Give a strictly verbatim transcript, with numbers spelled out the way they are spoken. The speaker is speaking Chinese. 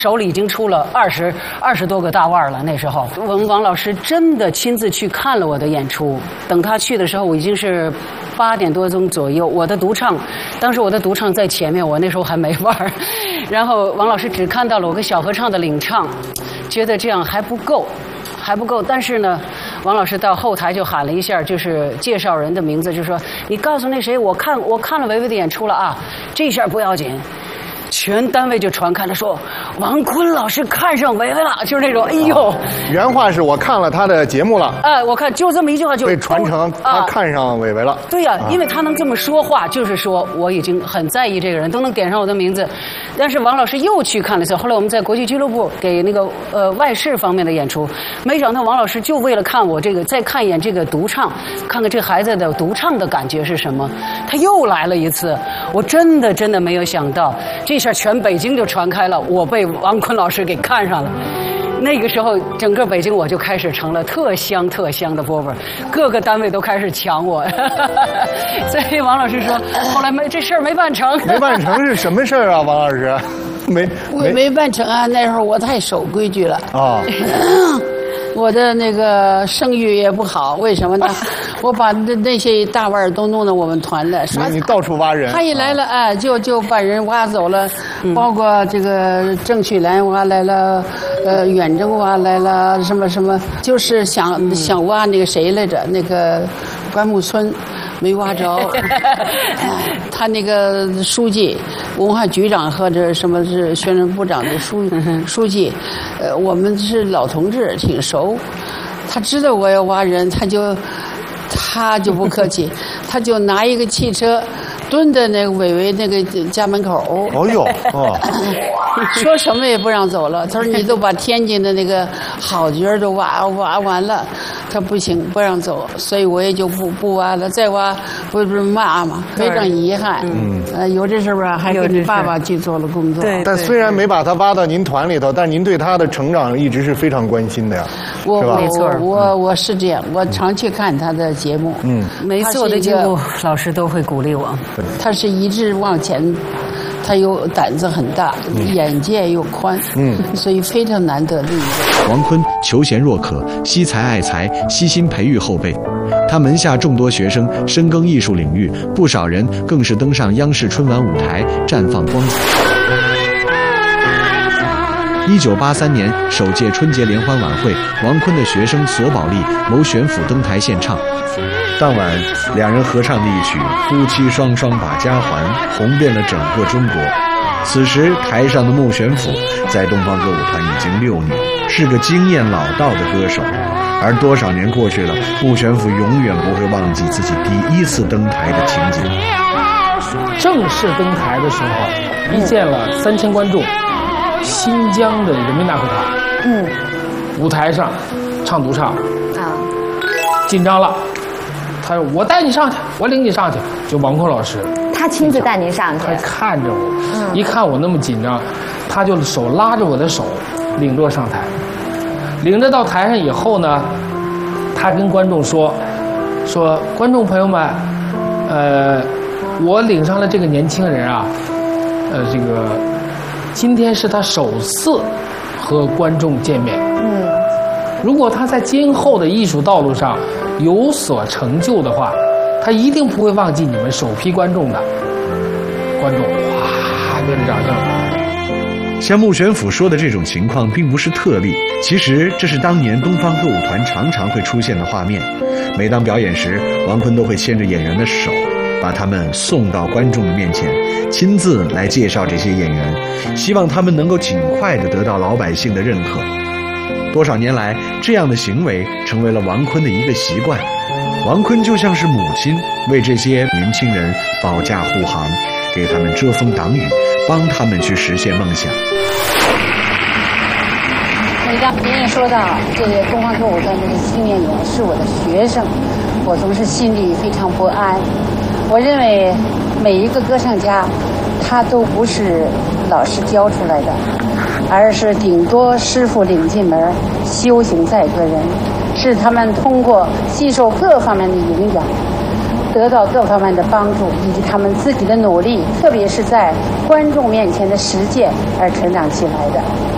手里已经出了二十二十多个大腕了。那时候，我们王老师真的亲自去看了我的演出。等他去的时候，我已经是八点多钟左右。我的独唱，当时我的独唱在前面，我那时候还没腕儿。然后王老师只看到了我跟小合唱的领唱，觉得这样还不够，还不够。但是呢，王老师到后台就喊了一下，就是介绍人的名字，就说：“你告诉那谁，我看我看了维维的演出了啊，这下不要紧。”全单位就传开了，说王坤老师看上维维了，就是那种哎呦、啊。 原话是我看了他的节目了。 哎、啊，我看就这么一句话就被传承，他看上维维了。啊、 对呀、啊，因为他能这么说话，就是说我已经很在意这个人，都能点上我的名字。但是王老师又去看了一次，后来我们在国际俱乐部给那个呃外事方面的演出，没想到王老师就为了看我这个，再看一眼这个独唱，看看这孩子的独唱的感觉是什么，他又来了一次。我真的真的没有想到这。这全北京就传开了，我被王坤老师给看上了。那个时候，整个北京我就开始成了特香特香的饽饽，各个单位都开始抢我。所以王老师说，后来没这事儿没办成。 没办成是什么事儿啊，王老师？没没没办成啊！那时候我太守规矩了啊。我的那个声誉也不好，为什么呢？我把那那些大腕儿都弄到我们团了。 你你到处挖人。 他一来了，哎，就就把人挖走了，嗯、包括这个郑绪岚挖来了，呃，远征挖来了，什么什么，就是想、嗯、想挖那个谁来着，那个关木村。没挖着，他那个书记、文化局长或者什么是宣传部长的书书记，呃，我们是老同志，挺熟。他知道我要挖人，他就他就不客气，他就拿一个汽车蹲在那个伟伟那个家门口。 哦呦，哦， 说什么也不让走了。他说你都把天津的那个好角都挖挖完了。他不行，不让走，所以我也就不不挖了。再挖不是骂嘛，非常遗憾。嗯，呃，有这事吧，还跟你爸爸去做了工作。 对， 但虽然没把他挖到您团里头，但您对他的成长一直是非常关心的呀， 我是吧？ 没错，我我是这样，我常去看他的节目。 嗯，每一次我的进步，老师都会鼓励我。 他是一直往前。他有胆子很大，嗯、眼界又宽，嗯，所以非常难得的一个。 王坤求贤若渴，惜才爱才，悉心培育后辈。他门下众多学生深耕艺术领域，不少人更是登上央视春晚舞台，绽放光彩。一九八三年首届春节联欢晚会，王坤的学生索宝莉、牟玄甫登台献唱。当晚，两人合唱的一曲《夫妻双双把家还》红遍了整个中国。此时，台上的牟玄甫在东方歌舞团已经六年，是个经验老道的歌手。而多少年过去了，牟玄甫永远不会忘记自己第一次登台的情景。 正式登台的时候，一见了三千观众，新疆的人民大会堂，嗯，舞台上唱独唱，啊，紧张了。他说：“我带你上去，我领你上去。”就王坤老师， 他亲自带您上去， 他看着我，嗯、一看我那么紧张，他就手拉着我的手，领着我上台。领着到台上以后呢，他跟观众说：“说观众朋友们，呃，我领上了这个年轻人啊，呃，这个今天是他首次和观众见面。嗯，如果他在今后的艺术道路上有所成就的话，他一定不会忘记你们首批观众的。”观众哗就是掌声。 像牟玄甫说的这种情况并不是特例，其实这是当年东方歌舞团常常会出现的画面。每当表演时，王坤都会牵着演员的手，把他们送到观众的面前，亲自来介绍这些演员，希望他们能够尽快地得到老百姓的认可。多少年来，这样的行为成为了王坤的一个习惯。王坤就像是母亲，为这些年轻人保驾护航，给他们遮风挡雨，帮他们去实现梦想。 每当别人说到这个东方歌舞团这个新演员是我的学生，我总是心里非常不安。我认为每一个歌唱家，他都不是老师教出来的，而是顶多师傅领进门，修行在个人，是他们通过吸收各方面的营养，得到各方面的帮助，以及他们自己的努力，特别是在观众面前的实践而成长起来的。